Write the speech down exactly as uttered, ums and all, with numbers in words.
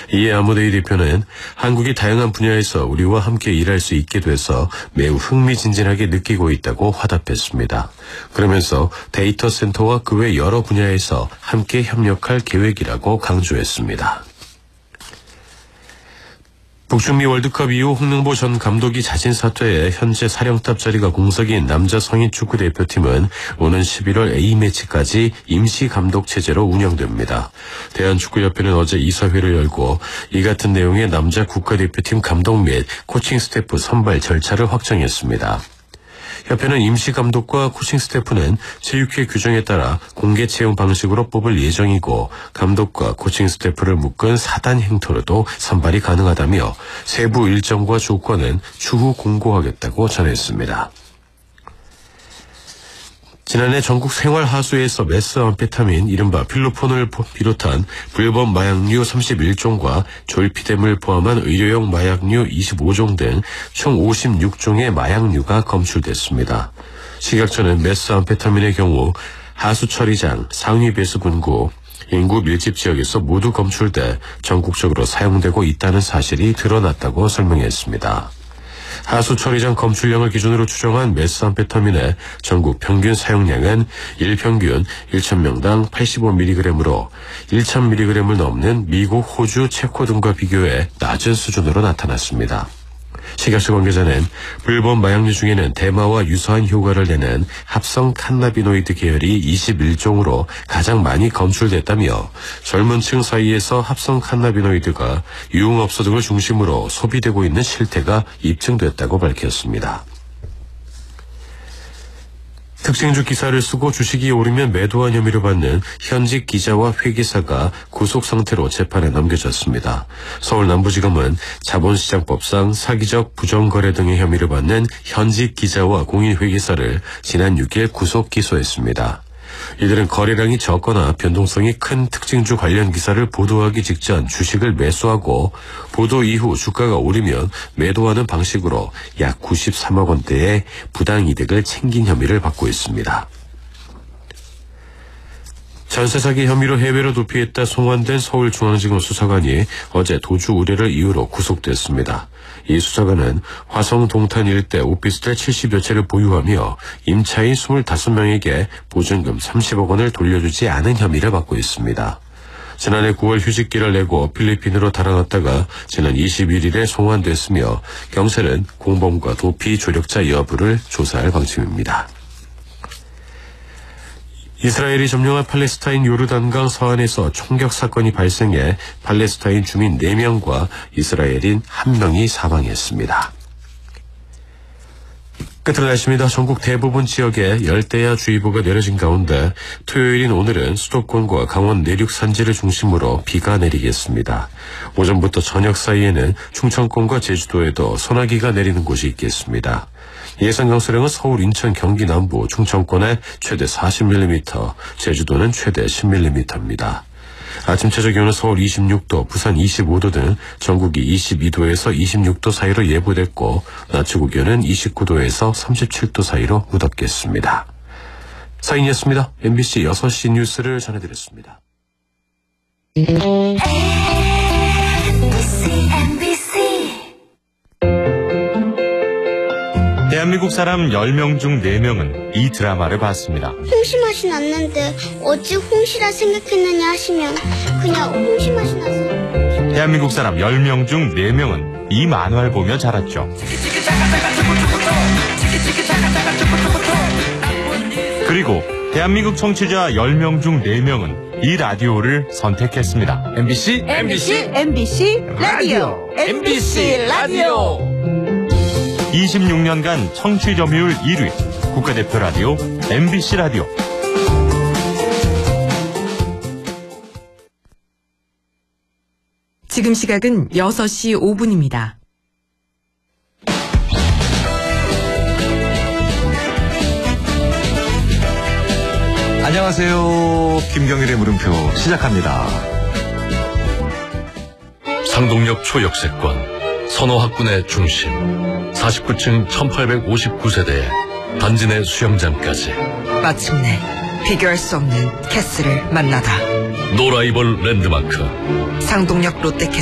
이에 아모데이 대표는 한국이 다양한 분야에서 우리와 함께 일할 수 있게 돼서 매우 흥미진진하게 느끼고 있다고 화답했습니다. 그러면서 데이터 센터와 그 외 여러 분야에서 함께 협력할 계획이라고 강조했습니다. 북중미 월드컵 이후 홍명보 전 감독이 자진 사퇴해 현재 사령탑 자리가 공석인 남자 성인 축구 대표팀은 오는 십일월 A매치까지 임시 감독 체제로 운영됩니다. 대한축구협회는 어제 이사회를 열고 이 같은 내용의 남자 국가대표팀 감독 및 코칭 스태프 선발 절차를 확정했습니다. 협회는 임시감독과 코칭 스태프는 체육회 규정에 따라 공개 채용 방식으로 뽑을 예정이고 감독과 코칭 스태프를 묶은 사단 행토로도 선발이 가능하다며 세부 일정과 조건은 추후 공고하겠다고 전했습니다. 지난해 전국 생활하수에서 메스암페타민, 이른바 필로폰을 비롯한 불법 마약류 삼십일 종과 졸피뎀을 포함한 의료용 마약류 이십오 종 등 총 오십육 종의 마약류가 검출됐습니다. 식약처는 메스암페타민의 경우 하수 처리장, 상위 배수 분구, 인구 밀집 지역에서 모두 검출돼 전국적으로 사용되고 있다는 사실이 드러났다고 설명했습니다. 하수 처리장 검출량을 기준으로 추정한 메스암페타민의 전국 평균 사용량은 일평균 천 명당 팔십오 밀리그램으로 천 밀리그램을 넘는 미국, 호주, 체코 등과 비교해 낮은 수준으로 나타났습니다. 식약처 관계자는 불법 마약류 중에는 대마와 유사한 효과를 내는 합성 칸나비노이드 계열이 이십일 종으로 가장 많이 검출됐다며 젊은 층 사이에서 합성 칸나비노이드가 유흥업소 등을 중심으로 소비되고 있는 실태가 입증됐다고 밝혔습니다. 특징주 기사를 쓰고 주식이 오르면 매도한 혐의를 받는 현직 기자와 회계사가 구속 상태로 재판에 넘겨졌습니다. 서울 남부지검은 자본시장법상 사기적 부정거래 등의 혐의를 받는 현직 기자와 공인회계사를 지난 육 일 구속 기소했습니다. 이들은 거래량이 적거나 변동성이 큰 특징주 관련 기사를 보도하기 직전 주식을 매수하고 보도 이후 주가가 오르면 매도하는 방식으로 약 구십삼억 원대의 부당이득을 챙긴 혐의를 받고 있습니다. 전세 사기 혐의로 해외로 도피했다 송환된 서울중앙지검 수사관이 어제 도주 우려를 이유로 구속됐습니다. 이 수사관은 화성 동탄 일대 오피스텔 칠십여 채를 보유하며 임차인 이십오 명에게 보증금 삼십억 원을 돌려주지 않은 혐의를 받고 있습니다. 지난해 구월 휴직기를 내고 필리핀으로 달아났다가 지난 이십일 일에 송환됐으며 경찰은 공범과 도피 조력자 여부를 조사할 방침입니다. 이스라엘이 점령한 팔레스타인 요르단강 서안에서 총격 사건이 발생해 팔레스타인 주민 네 명과 이스라엘인 한 명이 사망했습니다. 끝으로 날씨입니다. 전국 대부분 지역에 열대야주의보가 내려진 가운데 토요일인 오늘은 수도권과 강원 내륙 산지를 중심으로 비가 내리겠습니다. 오전부터 저녁 사이에는 충청권과 제주도에도 소나기가 내리는 곳이 있겠습니다. 예상 강수량은 서울, 인천, 경기 남부, 충청권에 최대 사십 밀리미터, 제주도는 최대 십 밀리미터입니다. 아침 최저 기온은 서울 이십육 도, 부산 이십오 도 등 전국이 이십이 도에서 이십육 도 사이로 예보됐고 낮 최고 기온은 이십구 도에서 삼십칠 도 사이로 무덥겠습니다. 사인이었습니다. 엠비씨 여섯 시 뉴스를 전해드렸습니다. 대한민국 사람 열 명 중 네 명은 이 드라마를 봤습니다. 홍시 맛이 났는데 어찌 홍시라 생각했느냐 하시면 그냥 홍시 맛이 나서. 대한민국 사람 열 명 중 네 명은 이 만화를 보며 자랐죠. 그리고 대한민국 청취자 열 명 중 네 명은 이 라디오를 선택했습니다. 엠비씨 엠비씨 엠비씨 라디오 엠비씨 라디오 이십육 년간 청취 점유율 일 위 국가대표 라디오 엠비씨 라디오. 지금 시각은 여섯 시 오 분입니다. 안녕하세요. 김경일의 물음표 시작합니다. 상동역 초역세권, 선호학군의 중심, 사십구 층 천팔백오십구 세대에 단지 내 수영장까지. 마침내 비교할 수 없는 캐슬을 만나다. 노라이벌 랜드마크 상동역 롯데